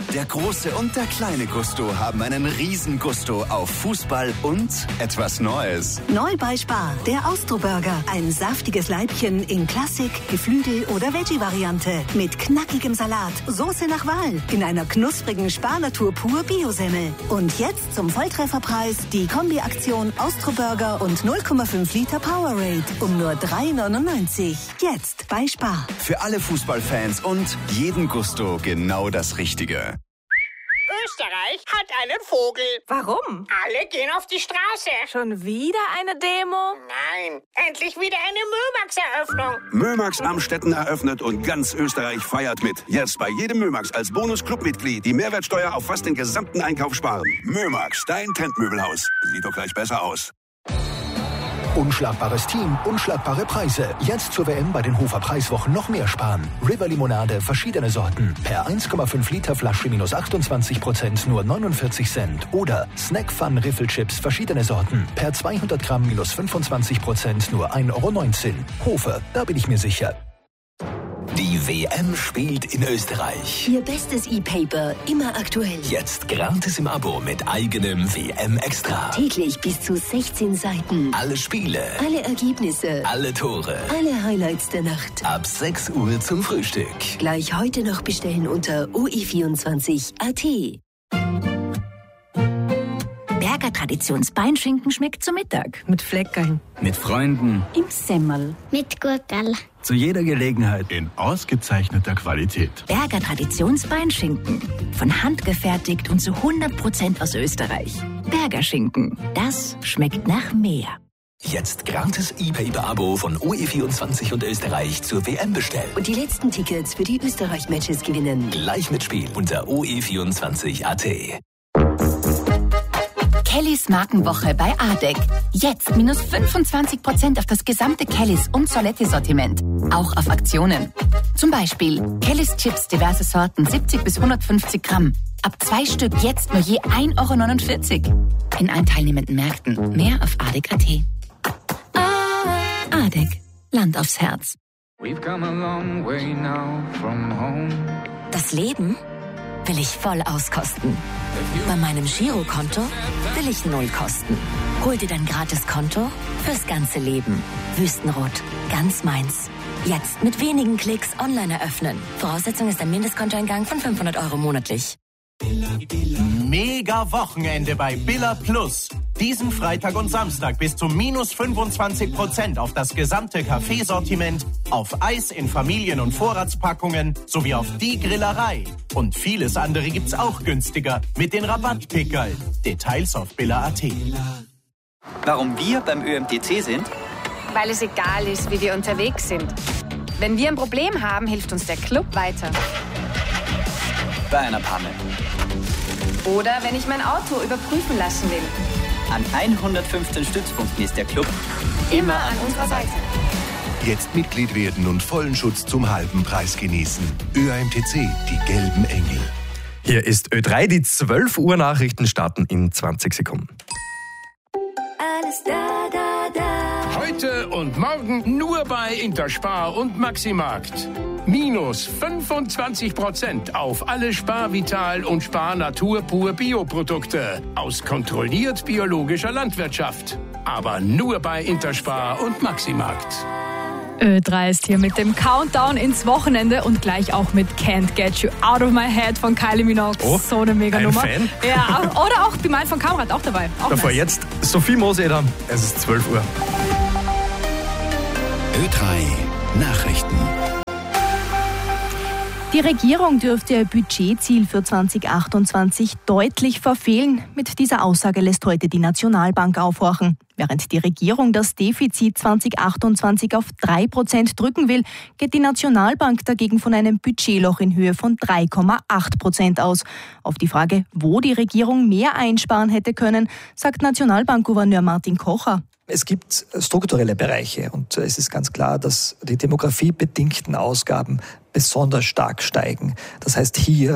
Der große und der kleine Gusto haben einen Riesengusto auf Fußball und etwas Neues. Neu bei Spar, der Austro-Burger. Ein saftiges Leibchen in Klassik, Geflügel- oder Veggie-Variante. Mit knackigem Salat, Soße nach Wahl. In einer knusprigen Spar-Natur pur Bio-Semmel. Und jetzt zum Volltrefferpreis die Kombi-Aktion Austro-Burger und 0,5 Liter Powerade. Um nur 3,99. Jetzt bei Spar. Für alle Fußballfans und jeden Gusto genau das Richtige. Österreich hat einen Vogel. Warum? Alle gehen auf die Straße. Schon wieder eine Demo? Nein, endlich wieder eine Mömax-Eröffnung. Mömax Amstetten eröffnet und ganz Österreich feiert mit. Jetzt bei jedem Mömax als Bonus-Clubmitglied die Mehrwertsteuer auf fast den gesamten Einkauf sparen. Mömax, dein Trendmöbelhaus. Sieht doch gleich besser aus. Unschlagbares Team, unschlagbare Preise. Jetzt zur WM bei den Hofer Preiswochen noch mehr sparen. River Limonade, verschiedene Sorten. Per 1,5 Liter Flasche minus 28%, nur 49 Cent. Oder Snack Fun Riffelchips, verschiedene Sorten. Per 200 Gramm minus 25%, nur 1,19 €. Hofer, da bin ich mir sicher. Die WM spielt in Österreich. Ihr bestes E-Paper, immer aktuell. Jetzt gratis im Abo mit eigenem WM-Extra. Täglich bis zu 16 Seiten. Alle Spiele, Alle Ergebnisse. alle Tore. Alle Highlights der Nacht. Ab 6 Uhr zum Frühstück. Gleich heute noch bestellen unter oi24.at. Berger Traditionsbeinschinken schmeckt zu Mittag. Mit Fleckerln. Mit Freunden. Im Semmel. Mit Gurkel. Zu jeder Gelegenheit. In ausgezeichneter Qualität. Berger Traditionsbeinschinken. Von Hand gefertigt und zu 100% aus Österreich. Berger Schinken. Das schmeckt nach mehr. Jetzt gratis E-Paper-Abo von OE24 und Österreich zur WM bestellen. Und die letzten Tickets für die Österreich-Matches gewinnen. Gleich mitspielen unter OE24.at. Kellys Markenwoche bei ADEC. Jetzt minus 25% auf das gesamte Kellys und Solette-Sortiment. Auch auf Aktionen. Zum Beispiel Kellys Chips, diverse Sorten, 70 bis 150 Gramm. Ab 2 Stück jetzt nur je 1,49 € in allen teilnehmenden Märkten. Mehr auf ADEC.at. ADEC. Land aufs Herz. Das Leben will ich voll auskosten. Bei meinem Girokonto will ich 0 kosten. Hol dir dein Gratis-Konto fürs ganze Leben. Wüstenrot, ganz meins. Jetzt mit wenigen Klicks online eröffnen. Voraussetzung ist ein Mindestkontoeingang von 500 € monatlich. Mega Wochenende bei Billa Plus. Diesen Freitag und Samstag bis zu minus 25% auf das gesamte Kaffeesortiment, auf Eis in Familien- und Vorratspackungen sowie auf die Grillerei. Und vieles andere gibt's auch günstiger mit den Rabattpickerl. Details auf billa.at. Warum wir beim ÖMTC sind? Weil es egal ist, wie wir unterwegs sind. Wenn wir ein Problem haben, hilft uns der Club weiter. Bei einer Panne. Oder wenn ich mein Auto überprüfen lassen will. An 115 Stützpunkten ist der Club immer an unserer Seite. Jetzt Mitglied werden und vollen Schutz zum halben Preis genießen. ÖAMTC, die gelben Engel. Hier ist Ö3, die 12 Uhr Nachrichten starten in 20 Sekunden. Alles da, da, da. Heute und morgen nur bei Interspar und Maximarkt. Minus 25% auf alle Spar Vital und Spar Natur pur Bioprodukte aus kontrolliert biologischer Landwirtschaft. Aber nur bei Interspar und Maximarkt. Ö3 ist hier mit dem Countdown ins Wochenende und gleich auch mit Can't Get You Out of My Head von Kylie Minogue. Oh, so eine Mega-Nummer. Fan? Ja, oder auch die Mal von Kamrat auch dabei. Auch Davor nice. jetzt Sophie Moseder. Es ist 12 Uhr. Ö3 Nachrichten. Die Regierung dürfte ihr Budgetziel für 2028 deutlich verfehlen. Mit dieser Aussage lässt heute die Nationalbank aufhorchen. Während die Regierung das Defizit 2028 auf 3% drücken will, geht die Nationalbank dagegen von einem Budgetloch in Höhe von 3,8% aus. Auf die Frage, wo die Regierung mehr einsparen hätte können, sagt Nationalbankgouverneur Martin Kocher. Es gibt strukturelle Bereiche und es ist ganz klar, dass die demografiebedingten Ausgaben besonders stark steigen. Das heißt, hier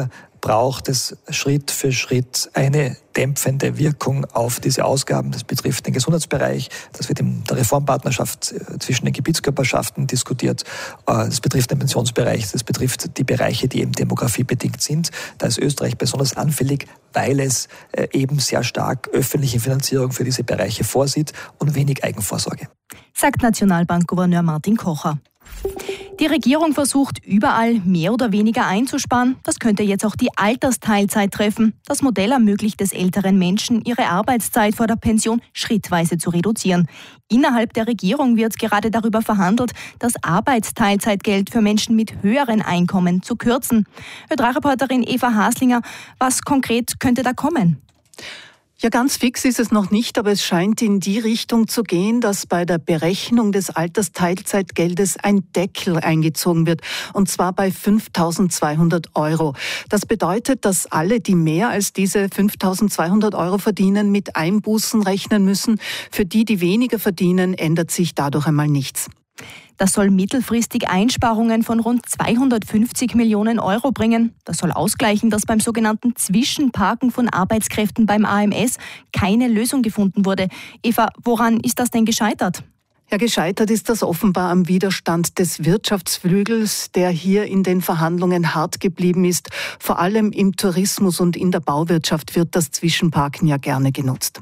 braucht es Schritt für Schritt eine dämpfende Wirkung auf diese Ausgaben. Das betrifft den Gesundheitsbereich, das wird in der Reformpartnerschaft zwischen den Gebietskörperschaften diskutiert, das betrifft den Pensionsbereich, das betrifft die Bereiche, die eben demografiebedingt sind. Da ist Österreich besonders anfällig, weil es eben sehr stark öffentliche Finanzierung für diese Bereiche vorsieht und wenig Eigenvorsorge. Sagt Nationalbankgouverneur Martin Kocher. Die Regierung versucht überall mehr oder weniger einzusparen. Das könnte jetzt auch die Altersteilzeit treffen. Das Modell ermöglicht es älteren Menschen, ihre Arbeitszeit vor der Pension schrittweise zu reduzieren. Innerhalb der Regierung wird gerade darüber verhandelt, das Arbeitsteilzeitgeld für Menschen mit höheren Einkommen zu kürzen. Ö3-Reporterin Eva Haslinger, was konkret könnte da kommen? Ja, ganz fix ist es noch nicht, aber es scheint in die Richtung zu gehen, dass bei der Berechnung des Altersteilzeitgeldes ein Deckel eingezogen wird, und zwar bei 5.200 €. Das bedeutet, dass alle, die mehr als diese 5.200 € verdienen, mit Einbußen rechnen müssen. Für die, die weniger verdienen, ändert sich dadurch einmal nichts. Das soll mittelfristig Einsparungen von rund 250 Millionen € bringen. Das soll ausgleichen, dass beim sogenannten Zwischenparken von Arbeitskräften beim AMS keine Lösung gefunden wurde. Eva, woran ist das denn gescheitert? Ja, gescheitert ist das offenbar am Widerstand des Wirtschaftsflügels, der hier in den Verhandlungen hart geblieben ist. Vor allem im Tourismus und in der Bauwirtschaft wird das Zwischenparken ja gerne genutzt.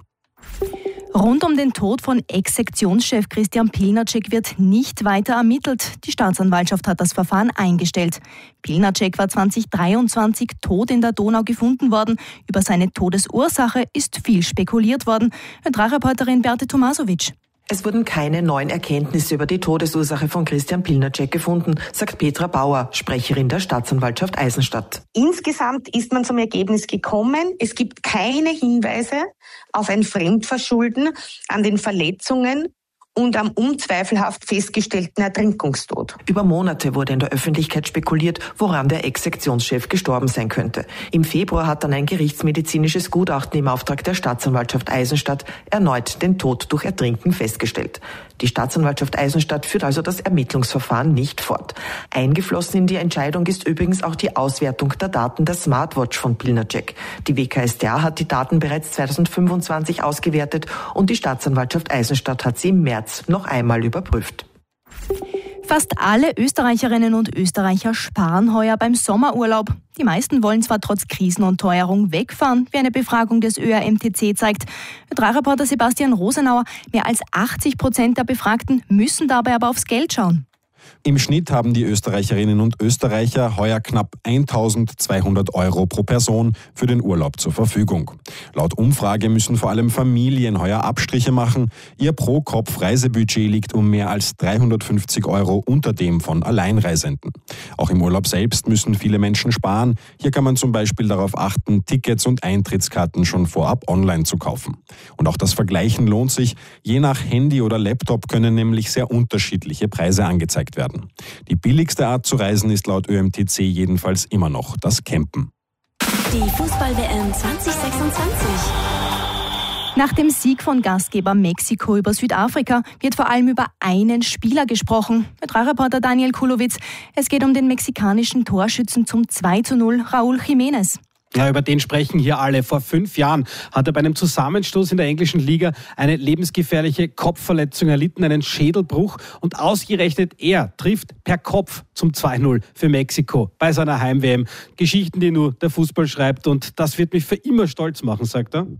Rund um den Tod von Ex-Sektionschef Christian Pilnacek wird nicht weiter ermittelt. Die Staatsanwaltschaft hat das Verfahren eingestellt. Pilnacek war 2023 tot in der Donau gefunden worden. Über seine Todesursache ist viel spekuliert worden. Ö3-Reporterin Beate Tomasovic. Es wurden keine neuen Erkenntnisse über die Todesursache von Christian Pilnacek gefunden, sagt Petra Bauer, Sprecherin der Staatsanwaltschaft Eisenstadt. Insgesamt ist man zum Ergebnis gekommen, es gibt keine Hinweise auf ein Fremdverschulden an den Verletzungen und am unzweifelhaft festgestellten Ertrinkungstod. Über Monate wurde in der Öffentlichkeit spekuliert, woran der Ex-Sektionschef gestorben sein könnte. Im Februar hat dann ein gerichtsmedizinisches Gutachten im Auftrag der Staatsanwaltschaft Eisenstadt erneut den Tod durch Ertrinken festgestellt. Die Staatsanwaltschaft Eisenstadt führt also das Ermittlungsverfahren nicht fort. Eingeflossen in die Entscheidung ist übrigens auch die Auswertung der Daten der Smartwatch von Pilnacek. Die WKStA hat die Daten bereits 2025 ausgewertet und die Staatsanwaltschaft Eisenstadt hat sie im März noch einmal überprüft. Fast alle Österreicherinnen und Österreicher sparen heuer beim Sommerurlaub. Die meisten wollen zwar trotz Krisen und Teuerung wegfahren, wie eine Befragung des ÖRMTC zeigt. Ö3-Reporter Sebastian Rosenauer, mehr als 80% der Befragten müssen dabei aber aufs Geld schauen. Im Schnitt haben die Österreicherinnen und Österreicher heuer knapp 1.200 € pro Person für den Urlaub zur Verfügung. Laut Umfrage müssen vor allem Familien heuer Abstriche machen. Ihr Pro-Kopf-Reisebudget liegt um mehr als 350 € unter dem von Alleinreisenden. Auch im Urlaub selbst müssen viele Menschen sparen. Hier kann man zum Beispiel darauf achten, Tickets und Eintrittskarten schon vorab online zu kaufen. Und auch das Vergleichen lohnt sich. Je nach Handy oder Laptop können nämlich sehr unterschiedliche Preise angezeigt werden. Die billigste Art zu reisen ist laut ÖMTC jedenfalls immer noch das Campen. Die Fußball-WM 2026. Nach dem Sieg von Gastgeber Mexiko über Südafrika wird vor allem über einen Spieler gesprochen. Ö3-Reporter Daniel Kulowitz. Es geht um den mexikanischen Torschützen zum 2:0, Raúl Jiménez. Ja, über den sprechen hier alle. Vor 5 Jahren hat er bei einem Zusammenstoß in der englischen Liga eine lebensgefährliche Kopfverletzung erlitten, einen Schädelbruch. Und ausgerechnet er trifft per Kopf zum 2:0 für Mexiko bei seiner Heim-WM. Geschichten, die nur der Fußball schreibt. Und das wird mich für immer stolz machen, sagt er.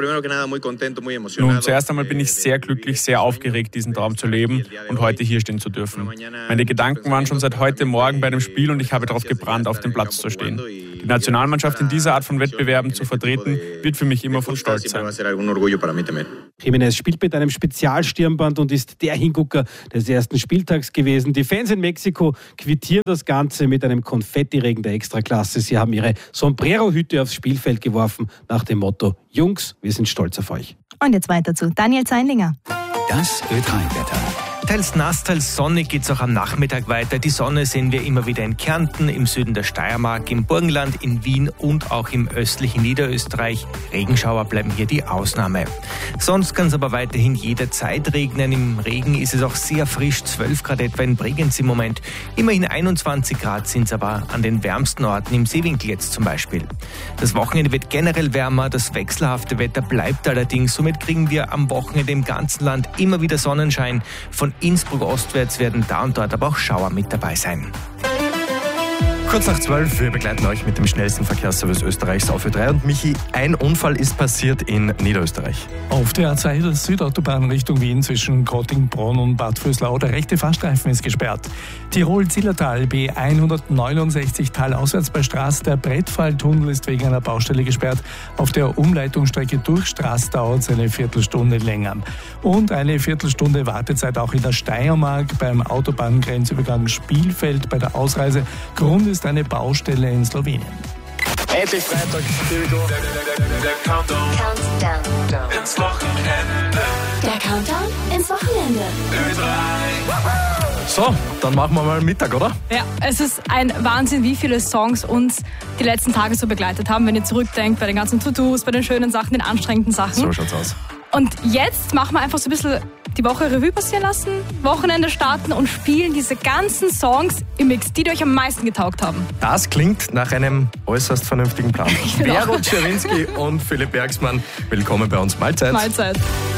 Nun, zuerst einmal bin ich sehr glücklich, sehr aufgeregt, diesen Traum zu leben und heute hier stehen zu dürfen. Meine Gedanken waren schon seit heute Morgen bei dem Spiel und ich habe darauf gebrannt, auf dem Platz zu stehen. Die Nationalmannschaft in dieser Art von Wettbewerben zu vertreten, wird für mich immer von Stolz sein. Jiménez spielt mit einem Spezialstirnband und ist der Hingucker des ersten Spieltags gewesen. Die Fans in Mexiko quittieren das Ganze mit einem Konfettiregen der Extraklasse. Sie haben ihre Sombrero-Hüte aufs Spielfeld geworfen nach dem Motto: Jungs, wir sind stolz auf euch. Und jetzt weiter zu Daniel Zeinlinger. Das Ö3-Wetter. Teils nass, teils sonnig geht es auch am Nachmittag weiter. Die Sonne sehen wir immer wieder in Kärnten, im Süden der Steiermark, im Burgenland, in Wien und auch im östlichen Niederösterreich. Regenschauer bleiben hier die Ausnahme. Sonst kann es aber weiterhin jederzeit regnen. Im Regen ist es auch sehr frisch, 12 Grad etwa in Bregenz im Moment. Immerhin 21 Grad sind es aber an den wärmsten Orten, im Seewinkel jetzt zum Beispiel. Das Wochenende wird generell wärmer, das wechselhafte Wetter bleibt allerdings. Somit kriegen wir am Wochenende im ganzen Land immer wieder Sonnenschein. Von Innsbruck ostwärts werden da und dort aber auch Schauer mit dabei sein. Kurz nach 12, wir begleiten euch mit dem schnellsten Verkehrsservice Österreichs auf Ö3. Und Michi, ein Unfall ist passiert in Niederösterreich. Auf der A2 der Südautobahn Richtung Wien zwischen Grotting-Bronn und Bad Vöslau, der rechte Fahrstreifen ist gesperrt. Tirol-Zillertal, B169 talauswärts bei Straß, der Brettfalltunnel ist wegen einer Baustelle gesperrt. Auf der Umleitungsstrecke durch Straß dauert es eine Viertelstunde länger. Und eine Viertelstunde Wartezeit auch in der Steiermark beim Autobahngrenzübergang Spielfeld bei der Ausreise. Grund ist eine Baustelle in Slowenien. Endlich Freitag, here we go. Der Countdown ins Wochenende. Der Countdown ins Wochenende. So, dann machen wir mal Mittag, oder? Ja, es ist ein Wahnsinn, wie viele Songs uns die letzten Tage so begleitet haben, wenn ihr zurückdenkt, bei den ganzen To-Dos, bei den schönen Sachen, den anstrengenden Sachen. So schaut's aus. Und jetzt machen wir einfach so ein bisschen die Woche Revue passieren lassen, Wochenende starten und spielen diese ganzen Songs im Mix, die euch am meisten getaugt haben. Das klingt nach einem äußerst vernünftigen Plan. Vero Czerwinski und Philipp Bergsmann, willkommen bei uns. Mahlzeit. Mahlzeit.